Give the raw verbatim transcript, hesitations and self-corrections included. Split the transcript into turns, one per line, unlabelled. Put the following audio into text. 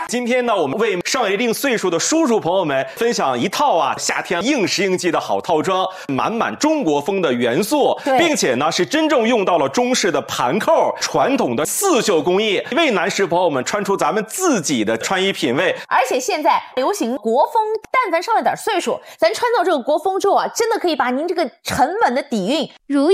今天呢，我们为上了一定岁数的叔叔朋友们分享一套啊夏天应时应季的好套装，满满中国风的元素，并且呢是真正用到了中式的盘扣、传统的刺绣工艺，为男士朋友们穿出咱们自己的穿衣品味。
而且现在流行国风，但凡上了点岁数，咱穿到这个国风之后啊，真的可以把您这个沉稳的底蕴如